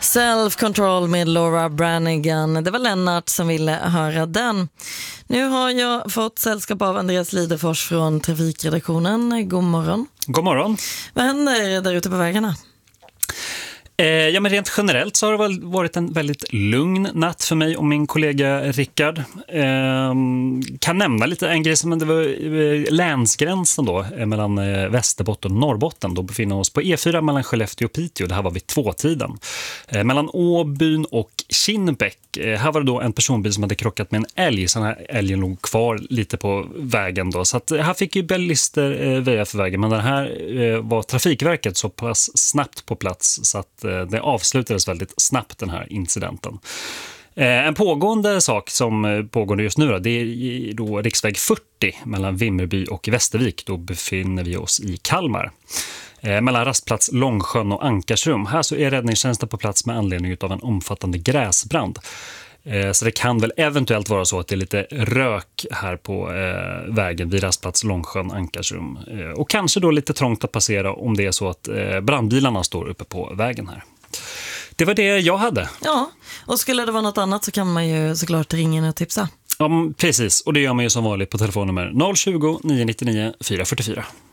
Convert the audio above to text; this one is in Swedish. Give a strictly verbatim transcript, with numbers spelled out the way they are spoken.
Self-Control med Laura Branigan. Det var Lennart som ville höra den. Nu har jag fått sällskap av Andreas Lidefors från Trafikredaktionen. God morgon. God morgon. Vad händer där ute på vägarna? Eh, ja, men rent generellt så har det väl varit en väldigt lugn natt för mig och min kollega Rickard. Eh, kan nämna lite en grej som det var eh, länsgränsen då eh, mellan eh, Västerbotten och Norrbotten. Då befinner vi oss på E fyra mellan Skellefteå och Piteå. Det här var vid tvåtiden. Eh, mellan Åbyn och Kinnbäck. Eh, här var det då en personbil som hade krockat med en älg. Så den här älgen låg kvar lite på vägen då. Så att, här fick ju bilister eh, väja för vägen. Men den här eh, var Trafikverket så pass snabbt på plats så att det avslutades väldigt snabbt, den här incidenten. En pågående sak som pågår just nu då, det är då riksväg fyrtio mellan Vimmerby och Västervik. Då befinner vi oss i Kalmar. Mellan rastplats Långsjön och Ankarsrum. Här så är räddningstjänsten på plats med anledning av en omfattande gräsbrand. Så det kan väl eventuellt vara så att det är lite rök här på eh, vägen vid rastplats Långsjön, Ankarsrum. Eh, och kanske då lite trångt att passera om det är så att eh, brandbilarna står uppe på vägen här. Det var det jag hade. Ja, och skulle det vara något annat så kan man ju såklart ringa och tipsa. Ja, precis. Och det gör man ju som vanligt på telefonnummer noll tjugo, nio nio nio, fyra fyra fyra.